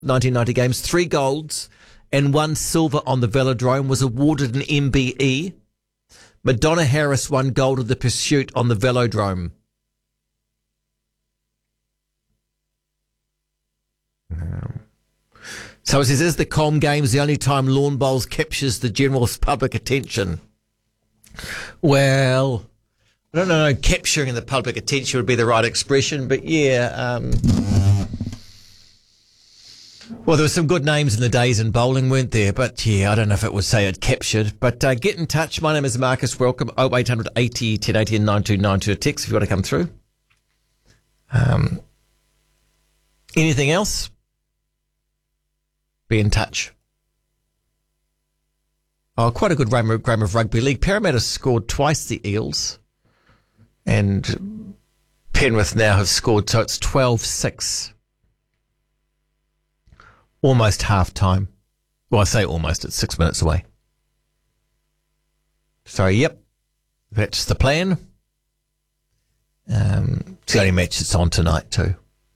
1990 games, 3 golds and 1 silver on the velodrome, was awarded an MBE. Madonna Harris won gold of the pursuit on the velodrome. So it says, is the Com Games the only time lawn bowls captures the general public attention? Well, I don't know, capturing the public attention would be the right expression, but yeah. Well, there were some good names in the days in bowling, weren't there? But yeah, I don't know if it would say it captured. But get in touch. My name is Marcus. Welcome. 0800 80 1080 and 9292 text if you want to come through. Anything else? Be in touch. Oh, quite a good game of rugby league. Parramatta scored twice the Eels. And Penrith now have scored, so it's 12-6. Almost half time. Well, I say almost, it's 6 minutes away. So, yep, that's the plan. It's the only match that's on tonight too.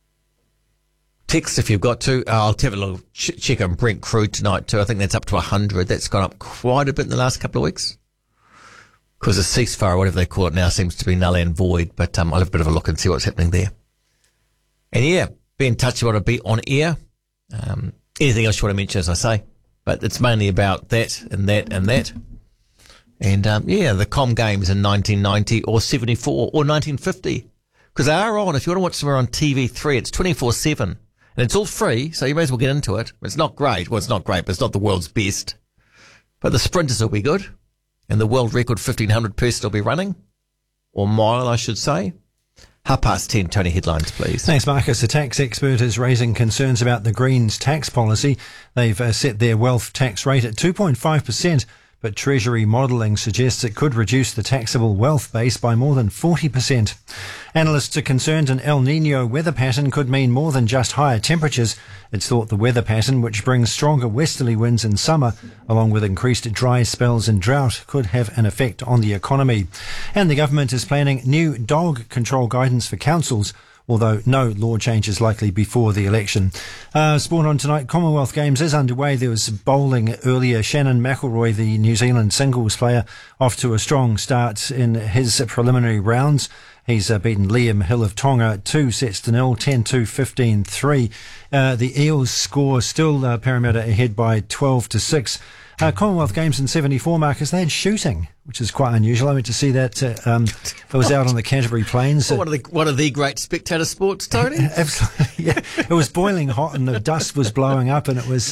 Text if you've got to. I'll have a little check on Brent Crew tonight too. I think that's up to 100. That's gone up quite a bit in the last couple of weeks. Because the ceasefire, whatever they call it now, seems to be null and void. But I'll have a bit of a look and see what's happening there. And yeah, be in touch if you want to be on air. Anything else you want to mention, as I say. But it's mainly about that and that and that. And yeah, the Com Games in 1990 or 74 or 1950. Because they are on. If you want to watch somewhere on TV3, it's 24/7. And it's all free, so you may as well get into it. It's not great. Well, it's not great, but it's not the world's best. But the sprinters will be good. And the world record 1,500 person will be running. Or mile, I should say. 10:30, Tony, headlines, please. Thanks, Marcus. A tax expert is raising concerns about the Greens' tax policy. They've set their wealth tax rate at 2.5%, but Treasury modelling suggests it could reduce the taxable wealth base by more than 40%. Analysts are concerned an El Niño weather pattern could mean more than just higher temperatures. It's thought the weather pattern, which brings stronger westerly winds in summer, along with increased dry spells and drought, could have an effect on the economy. And the government is planning new dog control guidance for councils, although no law change is likely before the election. Sport on tonight. Commonwealth Games is underway. There was bowling earlier. Shannon McElroy, the New Zealand singles player, off to a strong start in his preliminary rounds. He's beaten Liam Hill of Tonga 2-0, 10-2, 15-3. The Eels score still Parramatta ahead by 12-6. Commonwealth Games in 74, Marcus, they had shooting, which is quite unusual. I went to see that. It was out on the Canterbury Plains. Well, one of the great spectator sports, Tony. Absolutely, yeah. It was boiling hot and the dust was blowing up, and it was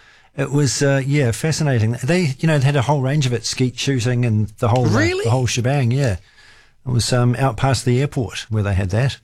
fascinating. They had a whole range of it, skeet shooting and the whole shebang. Yeah, it was out past the airport where they had that.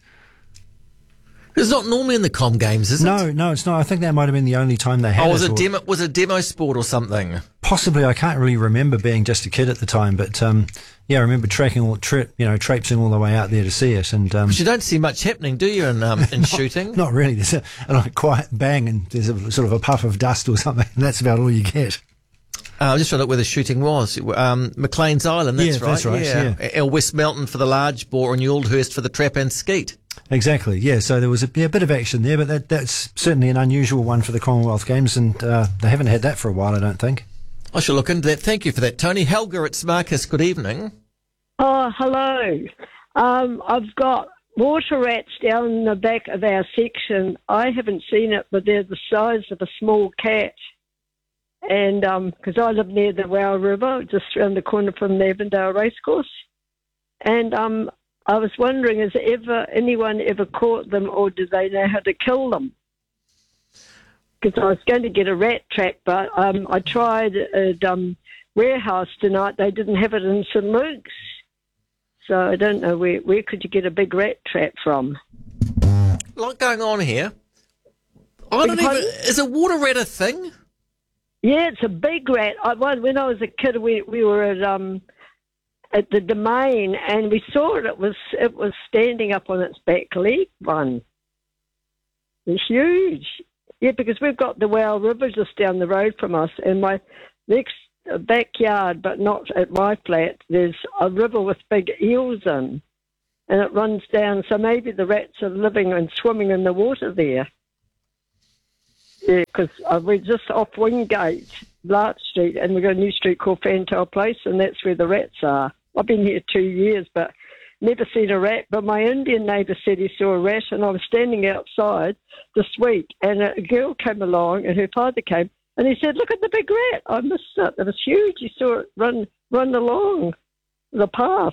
It's not normally in the Com Games, is it? No, it's not. I think that might have been the only time they had it. Was it demo sport or something? Possibly. I can't really remember being just a kid at the time, but I remember traipsing all the way out there to see it. And but you don't see much happening, do you, in shooting? Not really. There's a quiet bang and there's a sort of a puff of dust or something, and that's about all you get. I'm just trying to look where the shooting was. McLean's Island, that's right. That's right, yeah. West Melton for the large bore and Euldhurst for the trap and skeet. Exactly, yeah. So there was a bit of action there, but that's certainly an unusual one for the Commonwealth Games, and they haven't had that for a while, I don't think. I shall look into that. Thank you for that, Tony. Helga, it's Marcus. Good evening. Oh, hello. I've got water rats down the back of our section. I haven't seen it, but they're the size of a small cat. And because I live near the Wow River, just around the corner from the Avondale Racecourse. And I was wondering, has anyone ever caught them, or do they know how to kill them? Because I was going to get a rat trap, but I tried at Warehouse tonight. They didn't have it in St Luke's. So I don't know, where could you get a big rat trap from? A lot going on here. Is a water rat a thing? Yeah, it's a big rat. When I was a kid, we were at the Domain, and we saw it. It was standing up on its back leg. It's huge. Yeah, because we've got the Wow River just down the road from us, and my next backyard, but not at my flat, there's a river with big eels in, and it runs down. So maybe the rats are living and swimming in the water there. Yeah, because we're just off Wingate, Larch Street, and we've got a new street called Fantail Place, and that's where the rats are. I've been here 2 years, but never seen a rat. But my Indian neighbour said he saw a rat, and I was standing outside this week, and a girl came along, and her father came, and he said, "Look at the big rat." I missed it. It was huge. He saw it run along the path.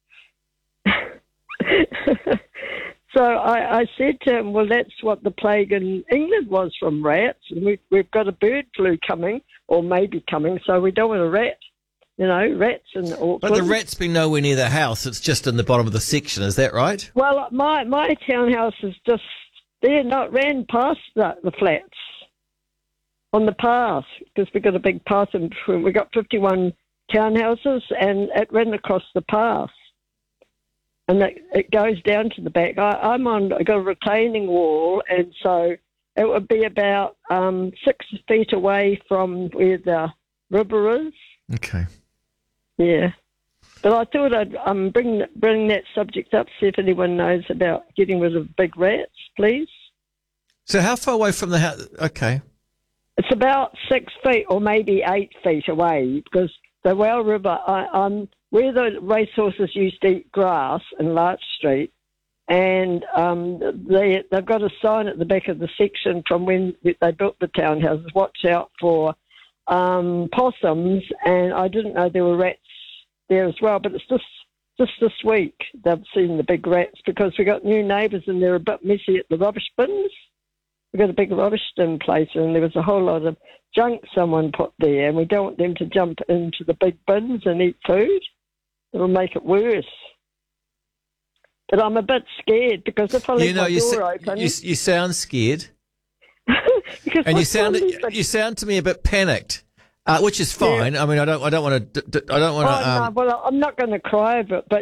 So I said to him, well, that's what the plague in England was from rats. And we've got a bird flu coming, or maybe coming, so we don't want a rat. Rats in Auckland. But the rat's been nowhere near the house. It's just in the bottom of the section. Is that right? Well, my townhouse is just there, ran past the flats on the path, because we've got a big path in between. We've got 51 townhouses, and it ran across the path. And it goes down to the back. I got a retaining wall, and so it would be about 6 feet away from where the river is. Okay. Yeah. But I thought I'd bring that subject up, see if anyone knows about getting rid of big rats, please. So how far away from the house? Okay. It's about 6 feet or maybe 8 feet away, because the Well River, where the racehorses used to eat grass in Larch Street, and they've got a sign at the back of the section from when they built the townhouses, watch out for possums, and I didn't know there were rats there as well, but it's just this week they've seen the big rats, because we got new neighbours and they're a bit messy at the rubbish bins. We've got a big rubbish bin place, and there was a whole lot of junk someone put there, and we don't want them to jump into the big bins and eat food. It'll make it worse. But I'm a bit scared, because if I leave my door open... You sound scared. And you sound to me a bit panicked, which is fine. Yeah. I mean, I don't want to. No, well, I'm not going to cry over it, but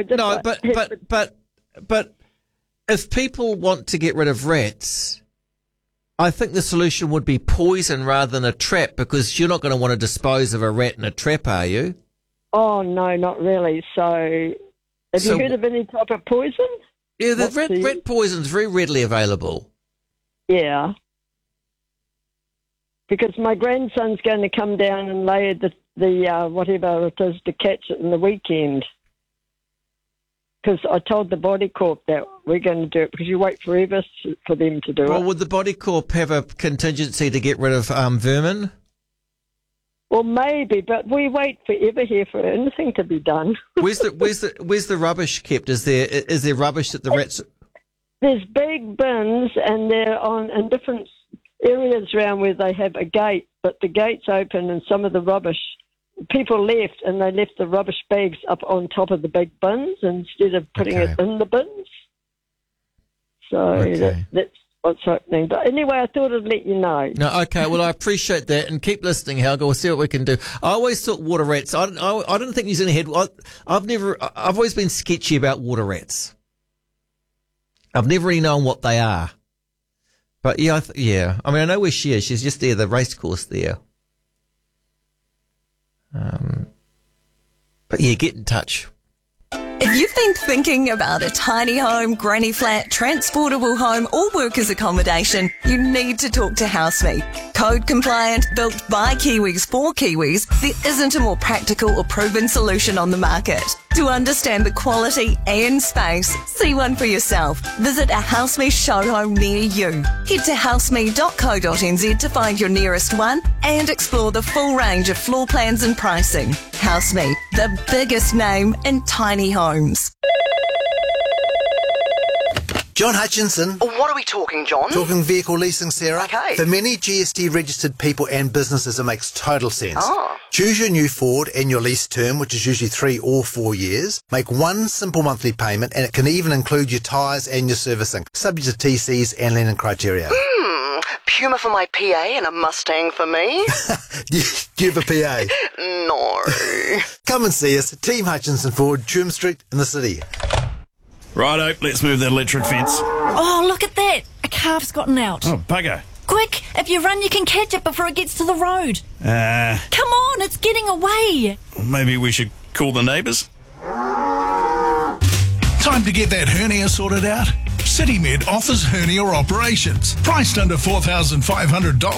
but if people want to get rid of rats, I think the solution would be poison rather than a trap, because you're not going to want to dispose of a rat in a trap, are you? Oh no, not really. So, have you heard of any type of poison? Yeah, the rat poison is very readily available. Yeah. Because my grandson's going to come down and lay the whatever it is to catch it in the weekend. Because I told the Body Corp that we're going to do it, because you wait forever for them to do it. Well, would the Body Corp have a contingency to get rid of vermin? Well, maybe, but we wait forever here for anything to be done. Where's the rubbish kept? Is there rubbish that the rats? There's big bins, and they're in different areas around where they have a gate, but the gate's open, and some of the rubbish, people left, and they left the rubbish bags up on top of the big bins instead of putting it in the bins. So that's what's happening. But anyway, I thought I'd let you know. No, okay. Well, I appreciate that, and keep listening, Helga. We'll see what we can do. I always thought water rats. I didn't think New Zealand had. I've always been sketchy about water rats. I've never really known what they are. But yeah, I mean, I know where she is. She's just there, the race course there. But yeah, get in touch. If you've been thinking about a tiny home, granny flat, transportable home or workers' accommodation, you need to talk to HouseMe. Code compliant, built by Kiwis for Kiwis, there isn't a more practical or proven solution on the market. To understand the quality and space, see one for yourself. Visit a HouseMe showroom near you. Head to houseme.co.nz to find your nearest one and explore the full range of floor plans and pricing. HouseMe, the biggest name in tiny homes. John Hutchinson. What are we talking, John? Talking vehicle leasing, Sarah. Okay. For many GST registered people and businesses, it makes total sense. Oh. Choose your new Ford and your lease term, which is usually 3 or 4 years. Make one simple monthly payment, and it can even include your tyres and your servicing, subject to TCs and lending criteria. Puma for my PA and a Mustang for me. Do you have a PA? No. Come and see us at Team Hutchinson Ford, Trim Street in the city. Righto, let's move that electric fence. Oh, look at that. A calf's gotten out. Oh, bugger. Quick, if you run, you can catch it before it gets to the road. Come on, it's getting away. Maybe we should call the neighbours? Time to get that hernia sorted out? CityMed offers hernia operations, priced under $4,500.